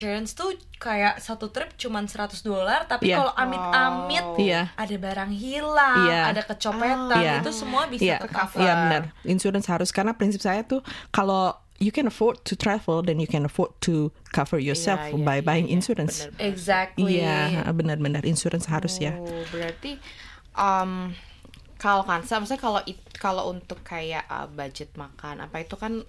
insurance tuh kayak satu trip cuman $100, tapi kalau amit-amit ada barang hilang, ada kecopetan, itu semua bisa ke-cover. Iya benar. Insurance harus, karena prinsip saya tuh kalau you can afford to travel, then you can afford to cover yourself by buying insurance. Bener. Exactly. Iya, benar-benar insurance harus ya. Berarti kalau Kansa, maksudnya kalau untuk kayak budget makan apa itu kan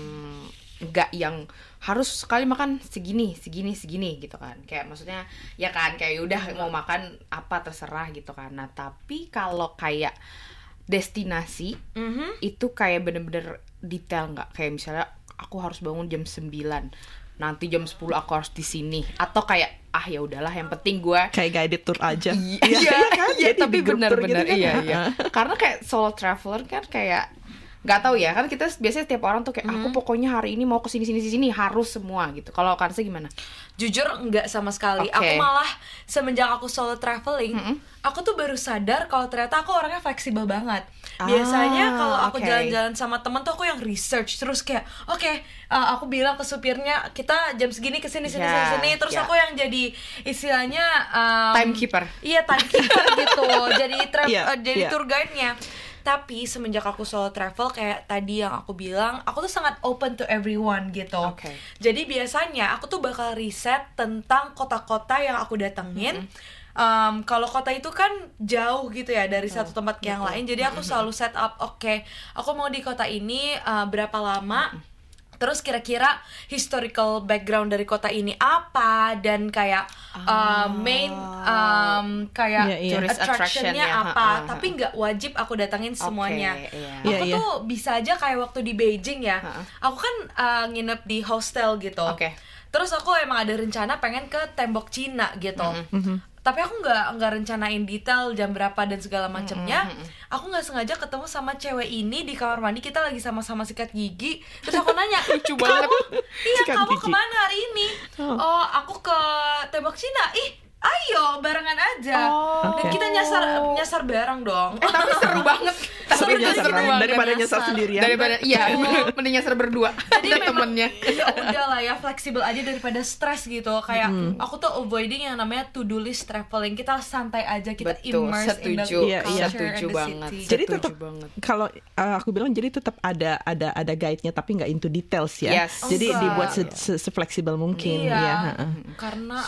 nggak yang harus sekali makan segini gitu kan, kayak maksudnya ya kan kayak udah mau makan apa terserah gitu kan. Nah tapi kalau kayak destinasi itu kayak bener-bener detail nggak, kayak misalnya aku harus bangun jam 9, nanti jam 10 aku harus di sini, atau kayak ya udahlah yang penting gue kayak guided tour aja. Iya tapi benar-benar gitu kan? iya. Karena kayak solo traveler kan kayak nggak tahu ya, kan kita biasanya setiap orang tuh kayak aku pokoknya hari ini mau ke sini harus semua gitu. Kalau Kansa gimana? Jujur nggak sama sekali. Aku malah semenjak aku solo traveling, aku tuh baru sadar kalau ternyata aku orangnya fleksibel banget. Biasanya kalau aku jalan-jalan sama temen tuh aku yang research terus kayak aku bilang ke supirnya kita jam segini kesini sini, terus aku yang jadi istilahnya timekeeper. Iya, timekeeper gitu. Jadi tour guide-nya. Tapi semenjak aku solo travel, kayak tadi yang aku bilang, aku tuh sangat open to everyone gitu. Jadi biasanya aku tuh bakal riset tentang kota-kota yang aku datengin. Kalau kota itu kan jauh gitu ya dari satu tempat ke yang lain. Jadi aku selalu set up, aku mau di kota ini berapa lama, terus kira-kira historical background dari kota ini apa, dan kayak main kayak tourist attraction-nya apa. Tapi nggak wajib aku datangin semuanya. Aku tuh bisa aja kayak waktu di Beijing ya, aku kan nginep di hostel gitu. Terus aku emang ada rencana pengen ke tembok Cina gitu. Tapi aku nggak rencanain detail jam berapa dan segala macamnya. Aku nggak sengaja ketemu sama cewek ini di kamar mandi, kita lagi sama-sama sikat gigi. Terus aku nanya, lucu banget. Kamu kemana hari ini? Aku ke tembok Cina. Ayo barengan aja. Dan kita nyasar bareng dong. Tapi seru banget. Tapi nyasar daripada nyasar sendirian. Mending nyasar berdua. Jadi temennya. Ya udahlah ya, fleksibel aja daripada stres gitu. Kayak aku tuh avoiding yang namanya to-do list traveling. Kita santai aja, kita immerse in the culture and the city. Jadi tetap kalau aku bilang jadi tetap ada guide-nya tapi nggak into details ya. Jadi dibuat se-fleksibel mungkin. Karena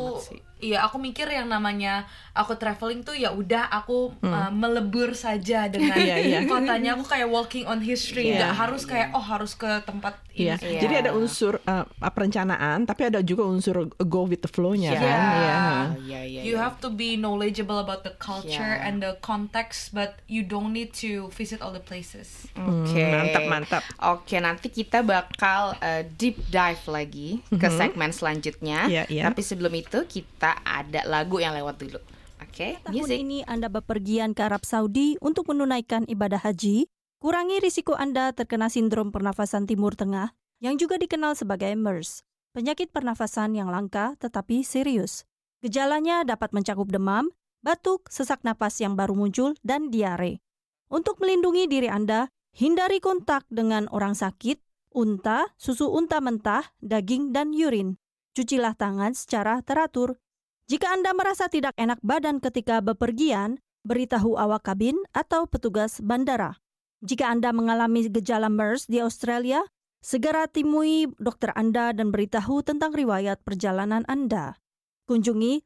aku mikir yang namanya aku traveling tuh ya udah aku melebur saja dengan kotanya. Aku kayak walking on history, nggak harus kayak harus ke tempat ini. Jadi ada unsur perencanaan, tapi ada juga unsur go with the flow-nya kan. You have to be knowledgeable about the culture and the context, but you don't need to visit all the places. Mantap. Nanti kita bakal deep dive lagi ke segmen selanjutnya. Tapi sebelum itu kita ada lagu yang lewat dulu. Tahun ini Anda bepergian ke Arab Saudi untuk menunaikan ibadah haji, kurangi risiko Anda terkena sindrom pernafasan Timur Tengah yang juga dikenal sebagai MERS, penyakit pernafasan yang langka tetapi serius. Gejalanya dapat mencakup demam, batuk, sesak napas yang baru muncul, dan diare. Untuk melindungi diri Anda, hindari kontak dengan orang sakit, unta, susu unta mentah, daging, dan urin. Cucilah tangan secara teratur. Jika Anda merasa tidak enak badan ketika bepergian, beritahu awak kabin atau petugas bandara. Jika Anda mengalami gejala MERS di Australia, segera temui dokter Anda dan beritahu tentang riwayat perjalanan Anda. Kunjungi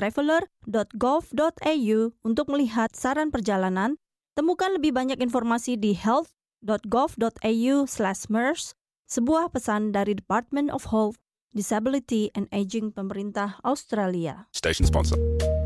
smarttraveler.gov.au untuk melihat saran perjalanan. Temukan lebih banyak informasi di health.gov.au/MERS, sebuah pesan dari Department of Health, Disability and Aging Pemerintah Australia. Station sponsor.